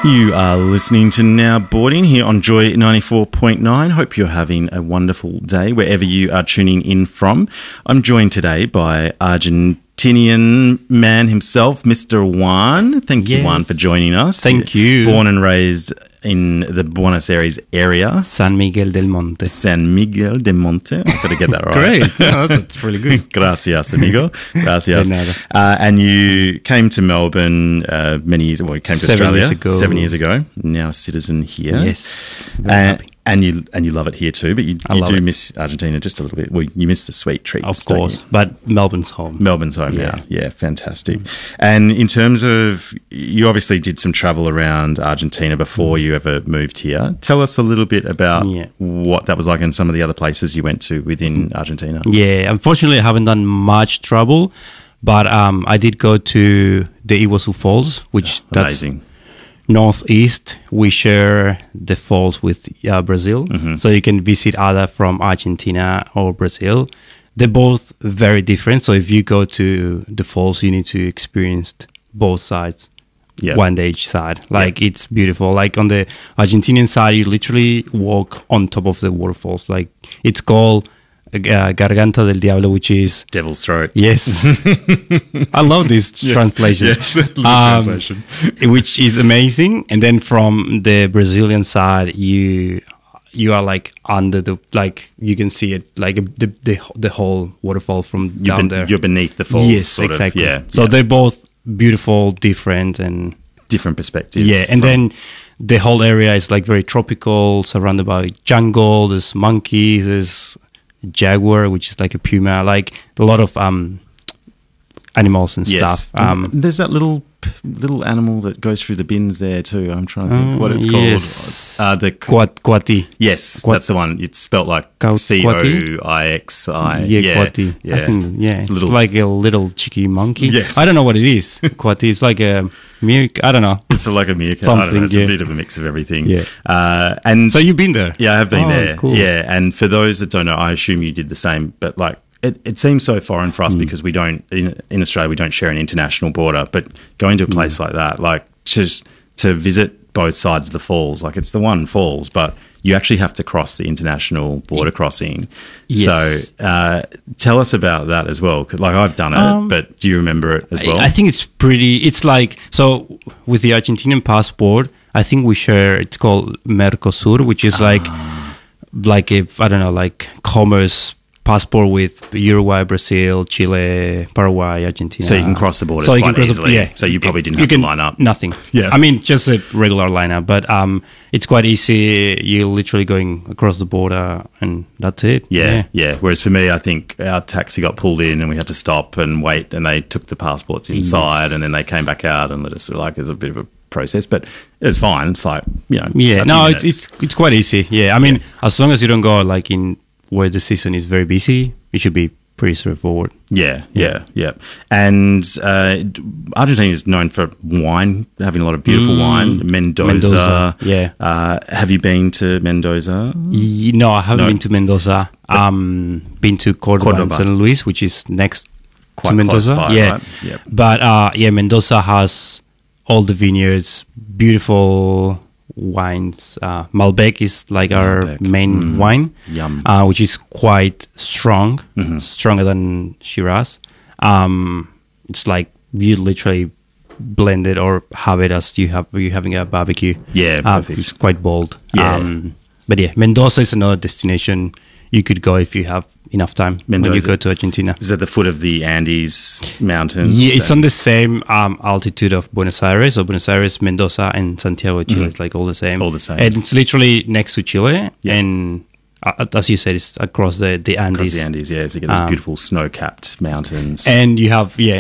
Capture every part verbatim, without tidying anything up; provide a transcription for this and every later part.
You are listening to Now Boarding here on Joy ninety-four point nine. Hope you're having a wonderful day wherever you are tuning in from. I'm joined today by Argentinian man himself, Mister Juan. Thank you, Yes. Juan, for joining us. Thank you. Born and raised in the Buenos Aires area. San Miguel del Monte. San Miguel de Monte. I've got to get that right. Great. No, that's, that's really good. Gracias, amigo. Gracias. De nada. Uh, and you came to Melbourne uh, many years, well, you came to Seven Australia years ago. seven years ago. Now a citizen here. Yes. Very And, happy. and you and you love it here too, but you, I you love do it. miss Argentina just a little bit. Well, you miss the sweet treats, Of don't course. you? But Melbourne's home. Melbourne's home Yeah. now. Yeah, fantastic. And in terms of, you obviously did some travel around Argentina before you ever moved here. Tell us a little bit about Yeah. what that was like and some of the other places you went to within Argentina. Yeah. Unfortunately, I haven't done much travel, but um, I did go to the Iguazu Falls, which that's Amazing. northeast. We share the falls with uh, Brazil. Mm-hmm. So you can visit either from Argentina or Brazil. They're both very different. So if you go to the falls, you need to experience both sides. Yeah. One day each side. Like it's beautiful. Like on the Argentinian side, you literally walk on top of the waterfalls. Like it's called uh, Garganta del Diablo, which is Devil's Throat. yes. I love this translation. Yes, little Um, translation. which is amazing. And then from the Brazilian side, you you are like under the like you can see it like the the, the whole waterfall from You're, down ben- there. you're beneath the falls. yes, sort exactly. Of, yeah. So yeah. they're both beautiful, different, and different perspectives. yeah. And from- then the whole area is like very tropical, surrounded by jungle. There's monkey. There's jaguar, which is like a puma. Like a lot of um animals and yes. stuff. Um, And there's that little little animal that goes through the bins there too. I'm trying to think Oh, what it's yes. called. Uh, the Quat, quati. yes, Quat- that's the one. It's spelt like Quat- C O I X I. Yeah, Yeah, quati. yeah. I think, yeah, it's Little- like a little cheeky monkey. Yes. I don't know what it is. Quati. It's like a mirk. I don't know. It's a, like a meerkat. I don't know. Something, It's yeah. a bit of a mix of everything. Yeah. Uh, and So you've been there? yeah, I have been Oh, there. cool. Yeah, and for those that don't know, I assume you did the same. But like, it, it seems so foreign for us Mm. because we don't in, in Australia we don't share an international border. But going to a Mm. place like that, like just to visit both sides of the falls, like it's the one falls, but you actually have to cross the international border crossing. Yes. So uh, tell us about that as well. 'Cause, like I've done it, Um, but do you remember it as well? I, I think it's pretty. It's like so with the Argentinian passport. I think we share. It's called Mercosur, which is like Ah. like if I don't know, like commerce passport with Uruguay, Brazil, Chile, Paraguay, Argentina. So you can cross the borders So you quite can cross the- easily. yeah. So you probably didn't You have to can- line up. Nothing. Yeah. I mean, just a regular lineup, but um, it's quite easy. You're literally going across the border, and that's it. Yeah, yeah. Whereas for me, I think our taxi got pulled in and we had to stop and wait, and they took the passports inside, Yes. and then they came back out and let us like it's a bit of a process, but it's fine. It's like you know, Yeah, a few no, it's, minutes. it's it's quite easy. Yeah, I mean, as long as you don't go like in where the season is very busy, it should be pretty straightforward. yeah, yeah, yeah. And uh, Argentina is known for wine, having a lot of beautiful Mm. wine. Mendoza, Mendoza, yeah. Uh, have you been to Mendoza? Y- No, I haven't No. been to Mendoza. Um, been to Cordoba, Cordoba. and San Luis, which is next Quite to Mendoza. close by, yeah, right? Yep. but uh, yeah, Mendoza has all the vineyards, beautiful wines. Uh, Malbec is like our Malbec. main Mm. wine, Yum. uh, which is quite strong, Mhm. stronger than Shiraz. Um, it's like you literally blend it or have it as you have you having a barbecue. Yeah, Uh, perfect. it's quite bold. Yeah. Um, but yeah, Mendoza is another destination you could go if you have enough time when you Mendoza. go to Argentina. Is at the foot of the Andes Mountains? Yeah, it's and- on the same um, altitude of Buenos Aires. So Buenos Aires, Mendoza, and Santiago, de Chile. Mhm. It's like all the same. All the same. And it's literally next to Chile. Yeah. And uh, as you said, it's across the, the Andes. across the Andes. Yeah, so you get those Um, beautiful snow-capped mountains. And you have, yeah,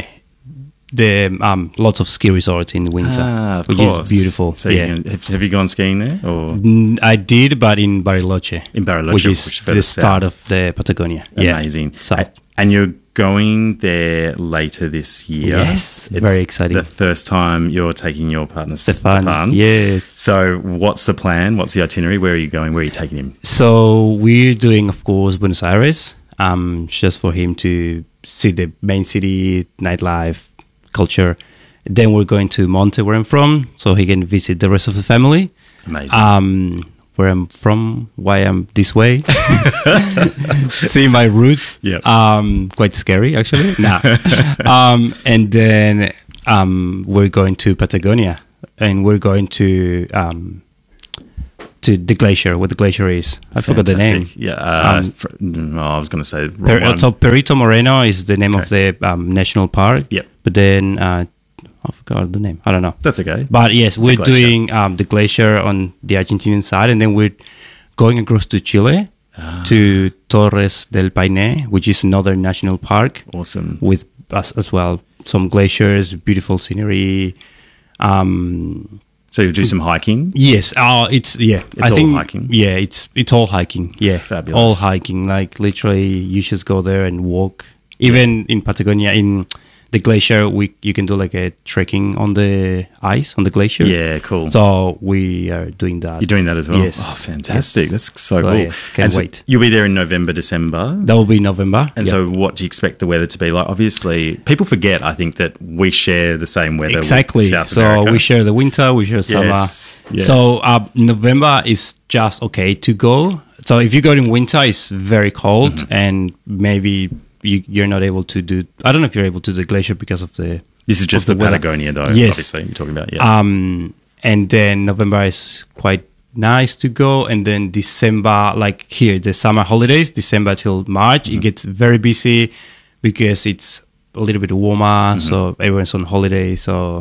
the um, lots of ski resorts in the winter, Ah, of which course. is beautiful. So yeah. you can, have, have you gone skiing there or Mm, I did, but in Bariloche. in Bariloche, which is which is further the start south? of the Patagonia. Amazing. Yeah. So, A- And you're going there later this year. Yes, very exciting. The first time you're taking your partner Stefan, Stefan. yes. So what's the plan? What's the itinerary? Where are you going? Where are you taking him? So we're doing, of course, Buenos Aires, um, just for him to see the main city, nightlife, culture. Then we're going to Monte, where I'm from, so he can visit the rest of the family. Amazing. Um, where I'm from, why I'm this way. See my roots. Yeah. Um, quite scary, actually. Nah. um, and then um, we're going to Patagonia, and we're going to um, to the glacier, what the glacier is. I forgot the name. Fantastic. Yeah. Uh, Um, fr- no, I was going to say wrong Per- one. so Perito Moreno is the name of Okay. the um, national park. Yep. But then uh, I forgot the name. I don't know. That's okay. But yes, a we're glacier. doing um, the glacier on the Argentinian side, and then we're going across to Chile Ah. to Torres del Paine, which is another national park Awesome. with us as well. Some glaciers, beautiful scenery. Um, So you'll do some hiking. yes, uh, it's yeah. It's I all think, hiking? Yeah, it's it's all hiking. Yeah, Fabulous. all hiking. Like literally, you just go there and walk. Even in Patagonia, in the glacier, we you can do like a trekking on the ice on the glacier. Yeah, cool. So we are doing that. You're doing that as well? Yes. Oh, fantastic. Yes. That's so So, cool. yeah, can't and so wait. you'll be there in November, December. That will be November. And Yeah. so what do you expect the weather to be like? Obviously, people forget, I think, that we share the same weather Exactly. with South So America. we share the winter, we share summer. Yes, yes. So uh, November is just okay to go. So if you go in winter, it's very cold, Mm-hmm. and maybe you, you're not able to do. I don't know if you're able to do the glacier because of the. This is just of the, weather. Patagonia, though, Yes. obviously, you're talking about. Yeah. Um, and then November is quite nice to go, and then December, like here, the summer holidays, December till March, Mm-hmm. it gets very busy because it's a little bit warmer, Mm-hmm. so everyone's on holiday. So,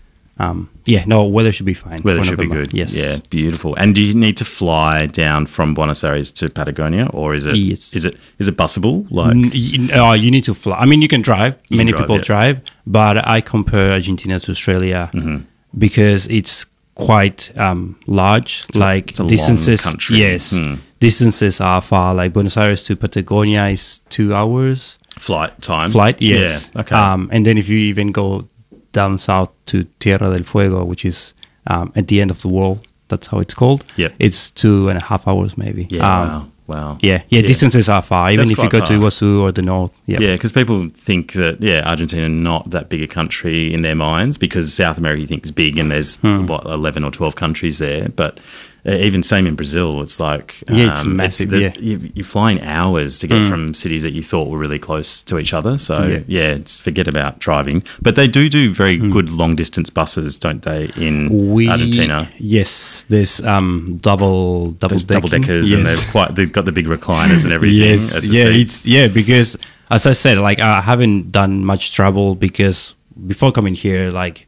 um, yeah, no, weather should be fine. Weather for should be November. good. Yes. Yeah, beautiful. And do you need to fly down from Buenos Aires to Patagonia, or is it Yes. is it is it busable? Like, N- y- uh, you need to fly. I mean, you can drive. You can Many drive, people yeah. drive, but I compare Argentina to Australia because it's quite um, large. a- like it's a long distances, country. yes, Hmm. distances are far. Like Buenos Aires to Patagonia is two hours flight time? flight. Yes. Yeah. Okay. Um, and then if you even go down south to Tierra del Fuego, which is um, at the end of the world, that's how it's called. Yep. It's two and a half hours maybe. yeah. Um, wow. Wow. Yeah, yeah, distances are far. Even That's if you quite go to far. Iguazu or the north. Yeah. Yeah, because people think that, yeah, Argentina not that big a country in their minds because South America you think is big and there's, Hmm. what, eleven or twelve countries there. But uh, even same in Brazil, it's like... Yeah, it's massive, the- yeah. You, you're flying hours to get Mm. from cities that you thought were really close to each other. So, yeah, Yeah. just forget about driving. But they do do very good long-distance buses, don't they, in We, Argentina? Yes, there's um double double There's double-deckers yes. and they're quite, they've got the big recliners and everything. Yes, as the yeah, seats. it's yeah because as I said, like I haven't done much travel because before coming here, like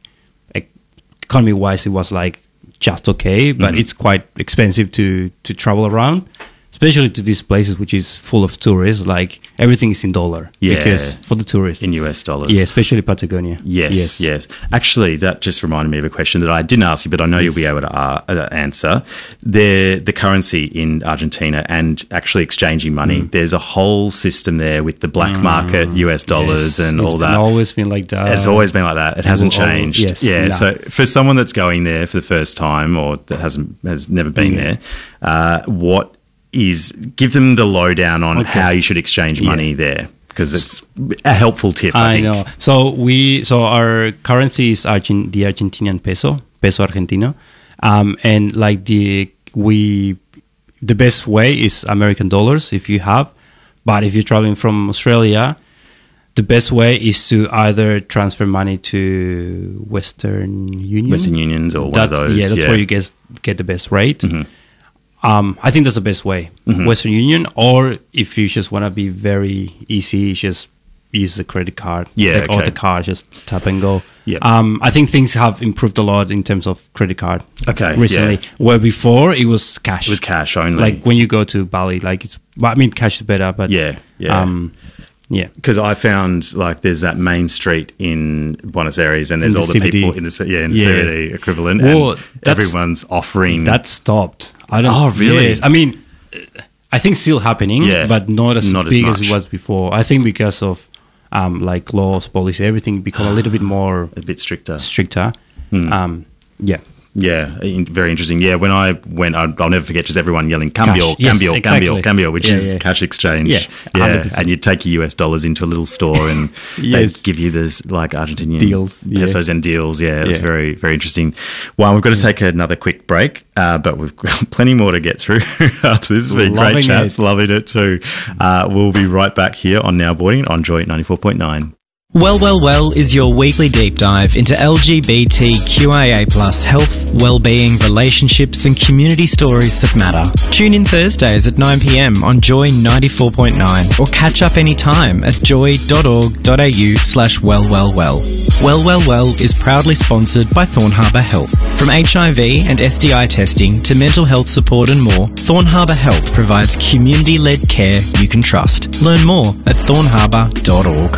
economy wise, it was like just okay, but Mhm. it's quite expensive to to travel around, especially to these places which is full of tourists. Like everything is in dollar, Yeah. because for the tourists, In U S dollars. yeah, especially Patagonia. Yes, yes, Actually, that just reminded me of a question that I didn't ask you, but I know you'll be able to uh, uh, answer. The the currency in Argentina and actually exchanging money. Mm. There's a whole system there with the black market U S dollars Yes, and it's all that. always been like that. It's always been like that. It hasn't will al- changed. yes, yeah. no. So for someone that's going there for the first time or that hasn't has never been Yeah. there, uh, what is give them the lowdown on Okay. how you should exchange Yeah. money there because it's a helpful tip. I, I think. know. So we, so our currency is Argent, the Argentinian peso, peso argentino, um, and like the we, the best way is American dollars if you have, but if you're traveling from Australia, the best way is to either transfer money to Western Union, Western Unions or one that's, of those. Yeah, that's where you get get the best rate. Mhm. Um, I think that's the best way, Mhm. Western Union, or if you just want to be very easy, just use the credit card, Yeah, like, or okay. the card, just tap and go. Yep. Um, I think things have improved a lot in terms of credit card Okay, recently, yeah. where before it was cash. It was cash only. Like when you go to Bali, like it's, well, I mean, cash is better, but yeah, yeah. um, yeah. because I found like there's that main street in Buenos Aires, and there's In all the the C B D. people in the C- yeah in the Yeah. C B D equivalent, Well, and that's- everyone's offering That stopped. I don't. Oh, really? Yes. I mean, uh, I think still happening, Yeah. but not as Not as big as, much. it was before. I think because of um, like laws, policy, everything become a little bit more a bit stricter. stricter. Hmm. Um, yeah. Yeah, in- very interesting. Yeah, when I went, I'll, I'll never forget just everyone yelling "cambio, Cash. Yes, cambio, exactly. cambio, cambio," which Yeah, is yeah. cash exchange. Yeah, one hundred yeah, percent. and you take your U S dollars into a little store, and Yes. they give you this like Argentinian Deals, yeah. pesos and deals. Yeah, it's Yeah. very, very interesting. Well, we've got to take another quick break, uh, but we've got plenty more to get through. After this has been Loving great chats, it. loving it too. Uh, we'll be right back here on Now Boarding on Joy ninety-four point nine. Well, Well, Well is your weekly deep dive into L G B T Q I A plus health, well-being, relationships and community stories that matter. Tune in Thursdays at nine p m on Joy ninety-four point nine or catch up anytime at joy.org.au slash wellwellwell. Well, Well, Well is proudly sponsored by Thorn Harbour Health. From H I V and S D I testing to mental health support and more, Thorn Harbour Health provides community-led care you can trust. Learn more at thorn harbour dot org.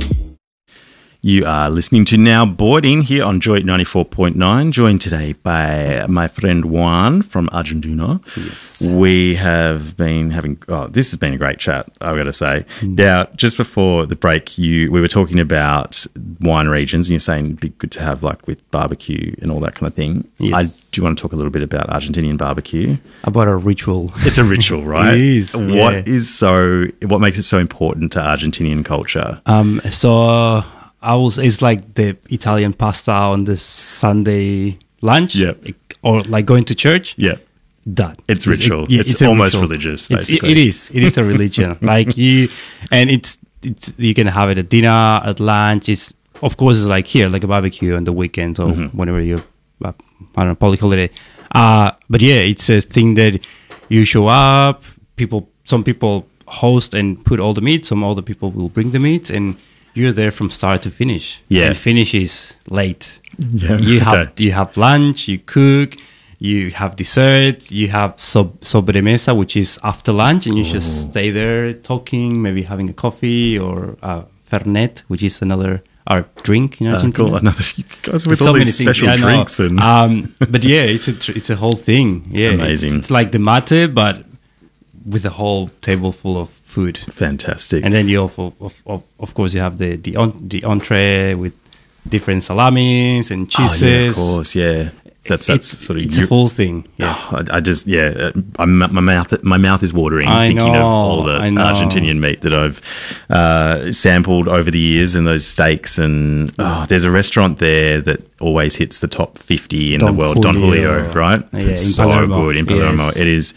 You are listening to Now Boarding here on Joy ninety-four point nine, joined today by my friend Juan from Argentina. Yes. We have been having, oh, this has been a great chat, I've got to say. Mm. Now, just before the break, you we were talking about wine regions, and you're saying it'd be good to have like with barbecue and all that kind of thing. Yes. I do want to talk a little bit about Argentinian barbecue. About a ritual. It's a ritual, right? It is, What yeah. is so, what makes it so important to Argentinian culture? Um, so I was, it's like the Italian pasta on the Sunday lunch. Yeah. Or like going to church. Yeah. That. It's ritual. yeah, It's a almost religious, It's- basically. it is. It is a religion. Like you, and it's, it's, you can have it at dinner, at lunch. It's, of course, it's like here, like a barbecue on the weekends or Mm-hmm. whenever you, uh, I don't know, public holiday. Uh, but yeah, it's a thing that you show up, people, some people host and put all the meat, some other people will bring the meat, and you're there from start to finish. Yeah. And finish is late. Yeah, You have okay. you have lunch, you cook, you have dessert, you have sob- sobremesa, which is after lunch, and you just stay there talking, maybe having a coffee or uh, fernet, which is another our drink in Uh, Argentina. cool. Another, you guys with So all many these things, special yeah, I know. drinks and um, but yeah, it's a tr- it's a whole thing. Yeah, it's- Amazing. It's, like the mate, but with a whole table full of food. fantastic. And then you also, of, of, of course, you have the the, on, the entree with different salamis and Oh, cheeses. yeah, of course, yeah. That's that's it's, sort of it's you- a full thing. Yeah. Oh, I, I just yeah, uh, I'm, my mouth my mouth is watering I thinking know, of all the I know. Argentinian meat that I've uh, sampled over the years and those steaks and oh, there's a restaurant there that always hits the top fifty in Don the world, Don Julio. Julio, right? Yeah, it's in so Palermo. good in Palermo. Yes. It is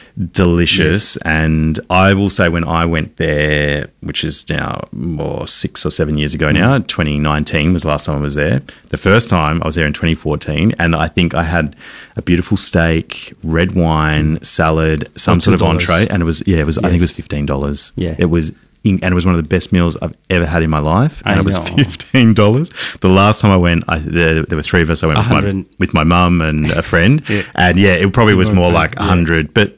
delicious, and I will say when I went there, which is now more six or seven years ago now, twenty nineteen was the last time I was there. The first time I was there in twenty fourteen, and I think I had a beautiful steak, red wine, salad, some For sort of two dollars. entree, and it was yeah, it was I think it was Yes. fifteen dollars. Yeah. it was. In, and it was one of the best meals I've ever had in my life, and I it was know. fifteen dollars. The last time I went, I, there, there were three of us. I went with my, one hundred. with my mum and a friend, Yeah. and yeah, it probably was More more than- like a yeah. hundred, but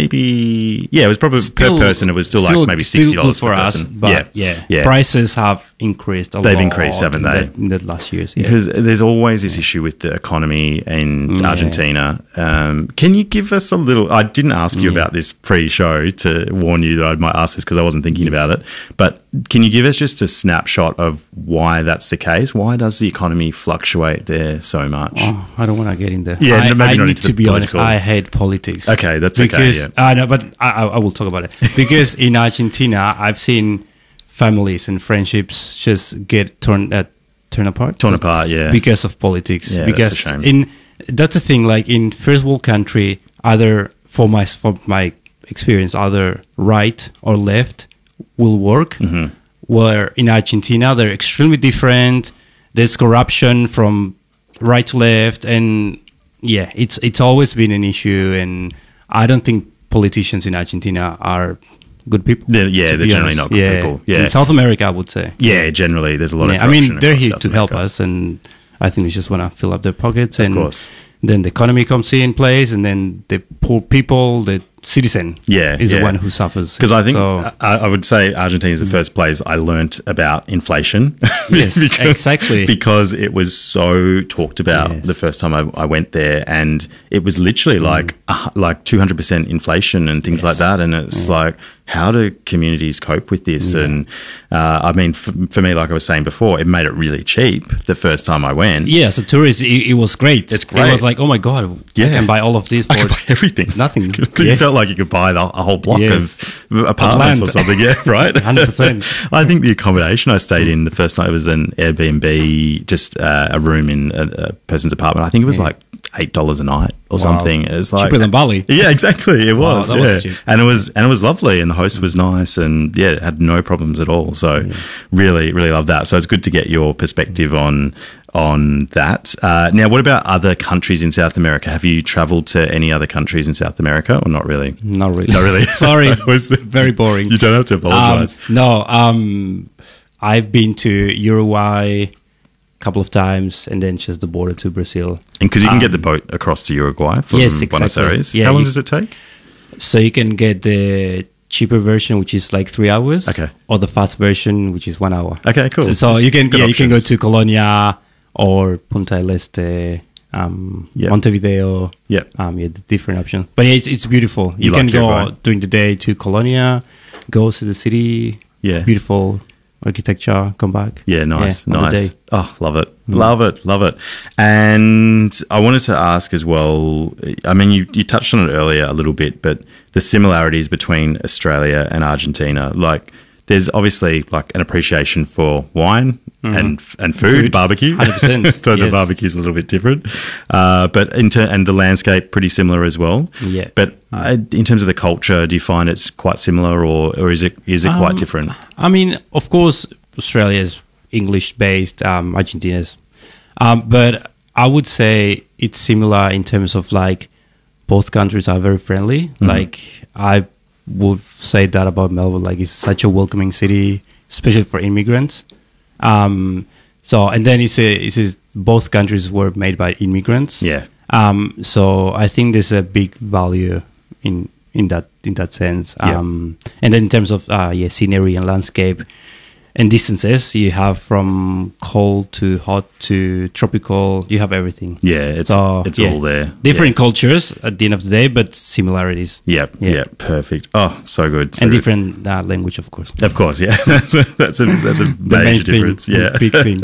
maybe yeah, it was probably Still- per person. It was still, still- like maybe still sixty dollars good per for us, person. but yeah, yeah, yeah. prices have increased a lot. They've increased, haven't in they? The, in the last years, yeah. Because there's always this issue with the economy in Yeah. Argentina. Um, can you give us a little? I didn't ask you Yeah. about this pre-show to warn you that I might ask this because I wasn't thinking about it. But can you give us just a snapshot of why that's the case? Why does the economy fluctuate there so much? Oh, I don't want to get in there. Yeah, I, no, maybe I not need into to the be honest. political. I hate politics. Okay, that's okay, because, yeah. I know, but I, I I will talk about it because in Argentina, I've seen families and friendships just get torn uh, torn apart, Torn apart, yeah. because of politics. Yeah, that's a because shame. in that's the thing. Like in first world country, either for my for my experience, either right or left will work. Mm-hmm. Where in Argentina they're extremely different. There's corruption from right to left, and yeah, it's it's always been an issue. And I don't think politicians in Argentina are good people. They're- yeah, to they're be generally honest. not good Yeah. people. Yeah. In South America, I would say. Yeah, generally there's a lot Yeah, of I corruption mean, they're across here South to help America. us, and I think they just want to fill up their pockets. Of And course. then the economy comes in place, and then the poor people, the citizen, Yeah, is yeah. the one who suffers. Because I think So- I, I would say Argentina is the first place I learnt about inflation. Yes, exactly. Because it was so talked about Yes. the first time I, I went there, and it was literally like uh, like two hundred percent inflation and things Yes. like that. And it's like how do communities cope with this? Yeah. And uh, I mean, for, for me, like I was saying before, it made it really cheap the first time I went. Yeah, as a tourist, it, it was great. It's great. It was like, oh my God, yeah. I can buy all of this for I could buy everything. Nothing. You Yes. felt like you could buy the, a whole block Yes. of apartments or something. Yeah, right? one hundred percent. I think the accommodation I stayed in the first night was an Airbnb, just uh, a room in a, a person's apartment. I think it was yeah. like eight dollars a night or wow. something. It was like cheaper than Bali. Yeah, exactly. It was. Wow, that yeah. was cheap. And it was and it was lovely, and the host was nice, and yeah, it had no problems at all. So yeah. really, really loved that. So it's good to get your perspective on on that. Uh, now, what about other countries in South America? Have you travelled to any other countries in South America, or not really? Not really. Not really. Sorry, was very boring. You don't have to apologise. Um, no, um, I've been to Uruguay couple of times, and then just the border to Brazil. And because you can um, get the boat across to Uruguay from yes, exactly. Buenos Aires. Yeah, How long you, does it take? So you can get the cheaper version, which is like three hours, okay, or the fast version, which is one hour. Okay, cool. So, so you can Good yeah, options. you can go to Colonia or Punta del Este, um, yep. Montevideo. Yeah, um, yeah, the different options. But yeah, it's it's beautiful. You, you can like go Uruguay? during the day to Colonia, go to the city. Yeah, beautiful architecture, come back. Yeah, nice, yeah, nice. Oh, love it. Mm. Love it, love it. And I wanted to ask as well, I mean, you, you touched on it earlier a little bit, but the similarities between Australia and Argentina, like there's obviously like an appreciation for wine mm. and and food, food. barbecue. one hundred percent. Though yes. the barbecue is a little bit different. Uh, but in ter- and the landscape pretty similar as well. Yeah. But uh, in terms of the culture, do you find it's quite similar, or, or is it is it quite um, different? I mean, of course, Australia is English-based, um, Argentina's. Um, but I would say it's similar in terms of like both countries are very friendly. Mm-hmm. Like I would say that about Melbourne. Like it's such a welcoming city, especially for immigrants. Um, so and then it's a, it's a, both countries were made by immigrants. Yeah. Um, so I think there's a big value in in that in that sense. Yeah. Um, and then in terms of uh, yeah scenery and landscape and distances, you have from cold to hot to tropical. You have everything. Yeah, it's so, it's yeah, all there. Different yeah. cultures at the end of the day, but similarities. Yeah, yeah, yeah, perfect. Oh, so good. So and good. different uh, language, of course. Of course, yeah. that's a that's a that's a major difference. Thing, yeah, big thing.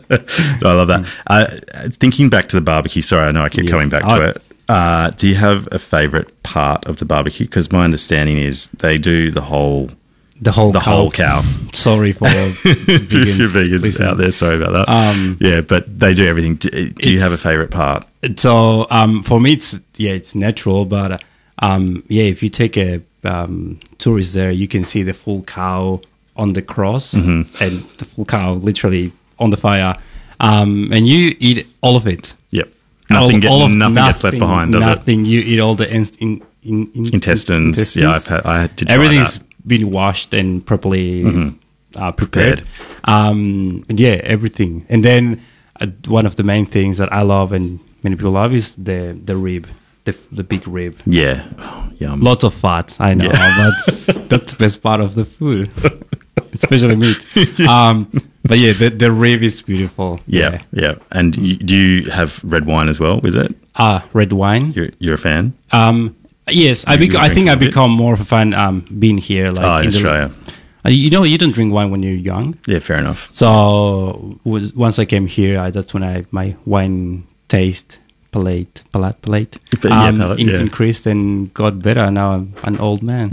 I love that. Uh, thinking back to the barbecue. Sorry, I know I keep yes. coming back oh, to it. Uh, do you have a favourite part of the barbecue? Because my understanding is they do the whole. The whole the cow. whole cow. Sorry for vegans, few vegans listen. out there. Sorry about that. Um, yeah, but they do everything. Do, do you have a favorite part? So um, for me, it's yeah, it's natural. But um, yeah, if you take a um, tourist there, you can see the full cow on the cross mm-hmm. and the full cow literally on the fire, um, and you eat all of it. Yep. Nothing, all, get, all of, nothing, nothing gets left behind, does nothing. It? You eat all the in, in, in, in, intestines. intestines. Yeah, I've had, I did try Everything's that. been washed and properly mm-hmm. uh, prepared. prepared. Um, yeah, everything. And then uh, one of the main things that I love and many people love is the the rib, the the big rib. Yeah, oh, yum. Lots of fat. I know. Yeah. That's that's the best part of the food, especially meat. Um, but yeah, the the rib is beautiful. Yeah, yeah. yeah. And you, do you have red wine as well with it? Ah, uh, red wine. You're you're a fan? Um. Yes, I, bec- I think I become more of a fan um, being here. Like oh, in, in Australia. The, uh, you know, you don't drink wine when you're young. Yeah, fair enough. So was, once I came here, I, that's when I my wine taste palate, palate, palate, yeah, um, palate in, yeah. increased and got better. Now I'm an old man.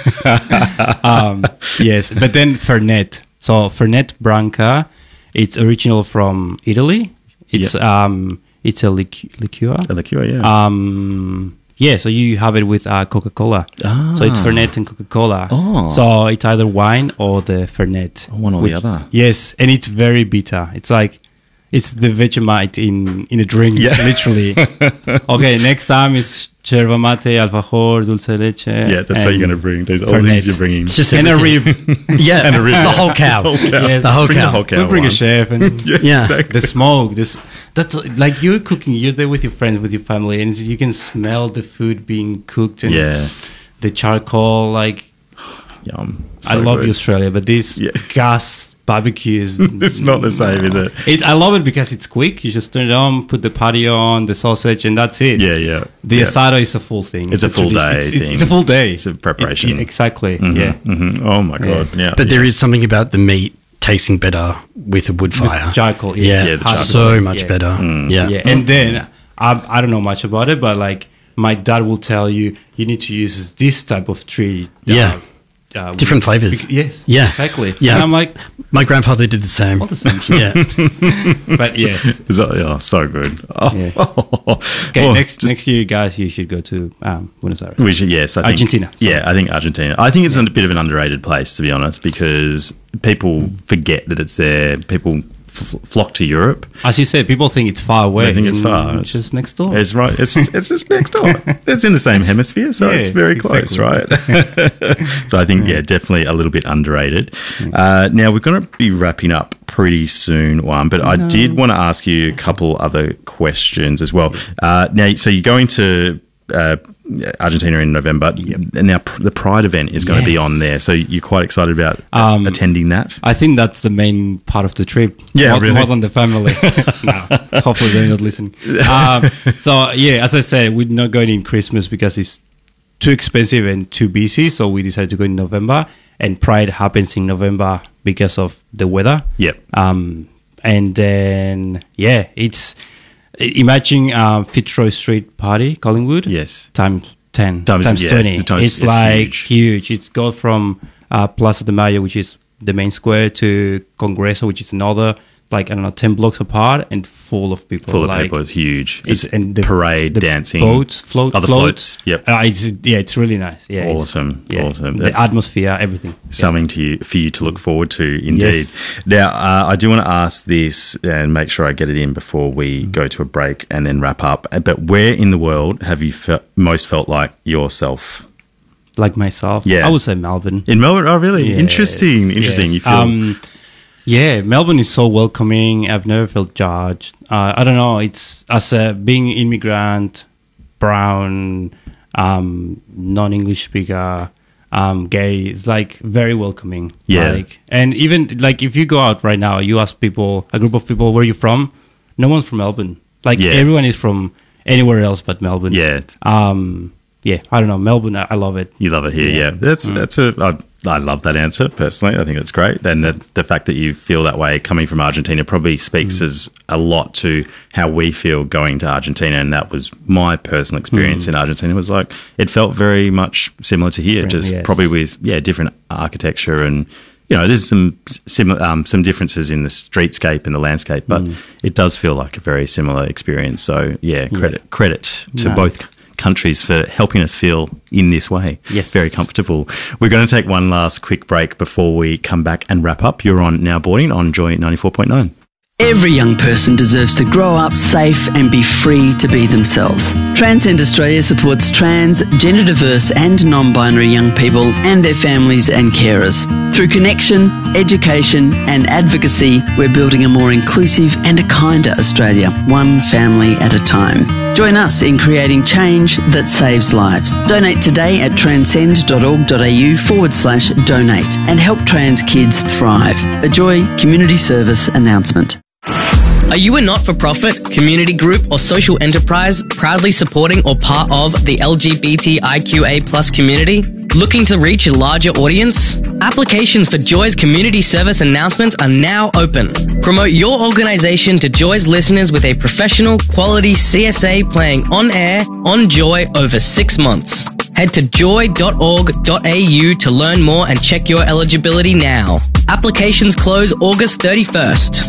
um, yes, but then Fernet. So Fernet Branca, it's original from Italy. It's yep. um, it's a lic- liqueur. A liqueur, yeah. Um. Yeah, so you have it with uh, Coca-Cola. Ah. So it's Fernet and Coca-Cola. Oh. So it's either wine or the Fernet. One or which, the other. Yes, and it's very bitter. It's like, it's the Vegemite in, in a drink, yeah. literally. Okay, next time it's yerba mate, alfajor, dulce de leche. Yeah, that's what you're going to bring. There's all Fernet. things you're bringing. It's just and a rib. Yeah, and a rib. The whole cow. The whole cow. Yeah, the whole bring cow. The whole cow We'll bring one. a chef. And yeah, yeah. exactly. the smoke. This, that's like you're cooking, you're there with your friends, with your family, and you can smell the food being cooked and yeah. the charcoal. Like, Yum. So I love good. Australia, but this Yeah. gas barbecue is... It's not the same, is it? it? I love it because it's quick. You just turn it on, put the patio on, the sausage, and that's it. Yeah, yeah. The yeah. asado is a full thing. It's a full day it's, it's, thing. It's a full day. It's a preparation. It, it, exactly, Mm-hmm, yeah. Mm-hmm. Oh, my God, yeah. But yeah. there is something about the meat tasting better with a wood fire. With charcoal, yeah. Yeah, Yeah, the charcoal. so much Yeah. better. Mm. Yeah. Yeah, and then I, I don't know much about it, but like my dad will tell you, you need to use this type of tree. Uh, Yeah. uh, Different flavours. bec- Yes. Yeah. Exactly. Yeah. And I'm like, My grandfather did the same. all the same shit. Yeah. But yeah. Is that, oh, so good. Oh. Yeah. Okay, Oh, next just- next year, guys, you should go to um, Buenos Aires. We should, yes. I think, Argentina, sorry. Yeah, I think Argentina. I think it's a bit of an underrated place, to be honest, because people forget that it's there. People f- flock to Europe. As you said, people think it's far away. They think it's and far. It's just next door. It's right. It's it's just next door. It's in the same hemisphere, so Yeah, it's very close, exactly. right? So I think, yeah, definitely a little bit underrated. Uh, now we're going to be wrapping up pretty soon, one, but I did want to ask you a couple other questions as well. Uh, now, so you're going to uh, Argentina in November, and now pr- the Pride event is going to be Yes. on there. So you're quite excited about uh, Um, attending that. I think that's the main part of the trip. Yeah, more, really? more than the family. No, hopefully they're not listening. Um, so yeah, as I said, we're not going in Christmas because it's too expensive and too busy. So we decided to go in November, and Pride happens in November because of the weather. Yep. Um, and then yeah, it's imagine uh, Fitzroy Street party, Collingwood. Yes. Times ten, Times- times, yeah, twenty. the times- it's, it's like huge. huge. It's go from uh, Plaza de Mayo, which is the main square, to Congreso, which is another, like, I don't know, ten blocks apart, and full of people. Full of like, people. It's huge. It's, It's and the parade, the dancing. boats, float, Other floats. Yep. Uh, it's, yeah, it's really nice. Yeah, it's- Awesome, yeah, awesome. The That's- atmosphere, everything. Something to you, for you to look forward to, indeed. Yes. Now, uh, I do want to ask this and make sure I get it in before we go to a break and then wrap up. But where in the world have you fe- most felt like yourself? Like myself, Yeah. I would say Melbourne. In Melbourne? Oh, really? Yes, Interesting. Interesting. yes. You feel... Um, yeah, Melbourne is so welcoming. I've never felt judged. Uh, I don't know. It's as a being immigrant, brown, um, non-English speaker, um, gay. It's like very welcoming. Yeah. Like, and even like if you go out right now, you ask people, a group of people, where are you from? No one's from Melbourne. Like Yeah. everyone is from anywhere else but Melbourne. Yeah. Um. Yeah. I don't know. Melbourne. I, I love it. You love it here, yeah. Yeah. That's that's a. I, I love that answer personally. I think it's great, and the, the fact that you feel that way coming from Argentina probably speaks as a lot to how we feel going to Argentina. And that was my personal experience in Argentina. It was like it felt very much similar to here, Different, just yes. probably with yeah different architecture and. You know, there's some similar, um, some differences in the streetscape and the landscape, but it does feel like a very similar experience. So, yeah, credit Yeah. credit to Nice. both countries for helping us feel in this way. Yes. Very comfortable. We're going to take one last quick break before we come back and wrap up. You're on Now Boarding on Joy ninety-four point nine. Every young person deserves to grow up safe and be free to be themselves. Transcend Australia supports trans, gender diverse and non-binary young people and their families and carers. Through connection, education and advocacy, we're building a more inclusive and a kinder Australia, one family at a time. Join us in creating change that saves lives. Donate today at transcend.org.au forward slash donate and help trans kids thrive. A Joy Community Service announcement. Are you a not-for-profit, community group or social enterprise proudly supporting or part of the L G B T I Q A plus community? Looking to reach a larger audience? Applications for Joy's community service announcements are now open. Promote your organisation to Joy's listeners with a professional, quality C S A playing on air, on Joy over six months. Head to joy dot org dot a u to learn more and check your eligibility now. Applications close August thirty-first.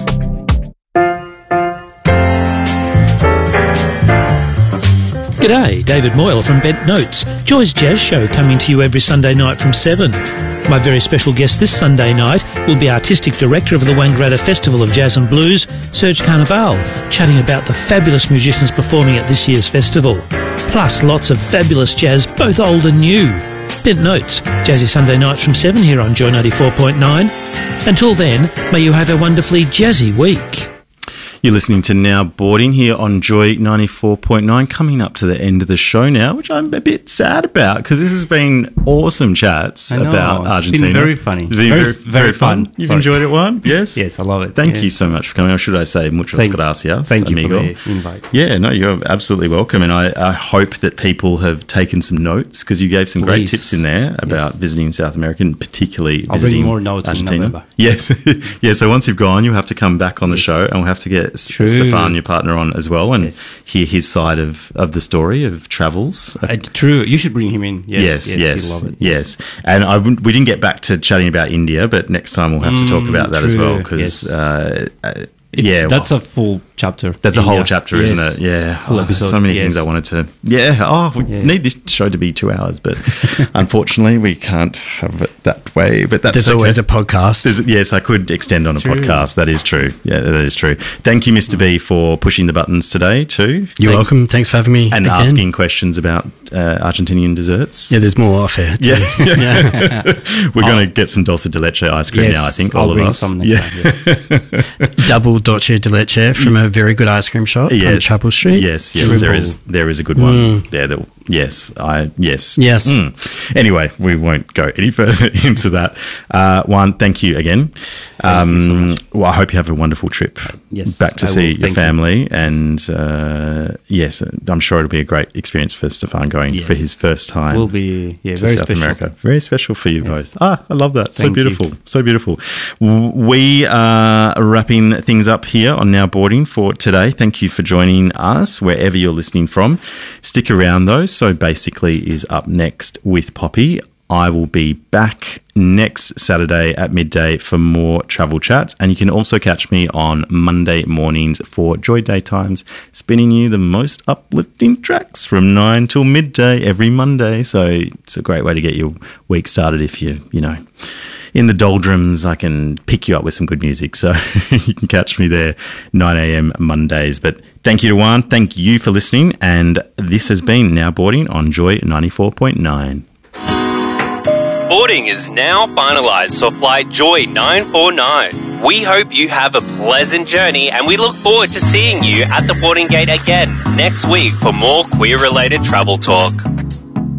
G'day, David Moyle from Bent Notes, Joy's Jazz Show coming to you every Sunday night from seven. My very special guest this Sunday night will be Artistic Director of the Wangaratta Festival of Jazz and Blues, Serge Carnival, chatting about the fabulous musicians performing at this year's festival. Plus lots of fabulous jazz, both old and new. Bent Notes, Jazzy Sunday nights from seven here on Joy ninety-four point nine. Until then, may you have a wonderfully jazzy week. You're listening to Now Boarding here on Joy ninety-four point nine, coming up to the end of the show now, which I'm a bit sad about because this has been awesome chats I know. about Argentina. It's been very funny. It's been very, very, very, very fun. fun. You've Sorry. enjoyed it, one? Yes? Yes, I love it. Thank yeah. you so much for coming. Or should I say muchas Thank, gracias, thank you amigo. for the invite. Yeah, no, you're absolutely welcome. And I, I hope that people have taken some notes because you gave some great Please. tips in there about Yes. visiting South America and particularly I'll visiting bring more notes in Argentina. November. Yes. Yeah, so once you've gone, you'll have to come back on the show and we'll have to get S- True. Stefan, your partner, on as well and Yes. hear his side of, of the story of travels. Uh, true. You should bring him in. Yes, Yes, yes. yes, he'll love it. yes. And I, wouldn't- we didn't get back to chatting about India, but next time we'll have to talk Mm, about that as true, well because, yes. uh, uh, It- yeah. That's well, a full chapter. that's a whole India. chapter, Yes. isn't it? Yeah. Full Oh, there's episode. so many yes. things I wanted to. Yeah. Oh, we Yeah. need this show to be two hours, but unfortunately we can't have it that way. But that's There's okay. always a podcast. There's- yes, I could extend on a True. podcast. That is true. Yeah, that is true. Thank you, Mister B, for pushing the buttons today too. You're Thanks. welcome. Thanks for having me. And again. asking questions about uh, Argentinian desserts. Yeah, there's more off here. Too. Yeah. We're going to get some dulce de leche ice cream Yes, now, I think, I'll all of bring us. some next yeah. time. Yeah. Double dolce de leche from a very good ice cream shop on Yes. Chapel Street. Yes, yes, Triple. there is there is a good one there. That, yes, I yes Yes. Mm. Anyway, we won't go any further into that. Uh, Juan, thank you again. Thank you so Um, much. well, I hope you have a wonderful trip yes, back to I see will. your Thank you. family, and uh, yes, I'm sure it'll be a great experience for Stefan going Yes. for his first time. Will be yeah, to very South special. America. Very special for you Yes. both. Ah, I love that. So Thank you. beautiful. So beautiful. W- We are wrapping things up here on Now Boarding for today. Thank you for joining us wherever you're listening from. Stick around though. So Basically is up next with Poppy. I will be back next Saturday at midday for more travel chats. And you can also catch me on Monday mornings for Joy Daytimes, spinning you the most uplifting tracks from nine till midday every Monday. So it's a great way to get your week started if you, you know, in the doldrums. I can pick you up with some good music. So you can catch me there nine a.m. Mondays. But thank you to Juan. Thank you for listening. And this has been Now Boarding on Joy ninety-four point nine. Boarding is now finalised for Flight Joy nine four nine. We hope you have a pleasant journey and we look forward to seeing you at the boarding gate again next week for more queer-related travel talk.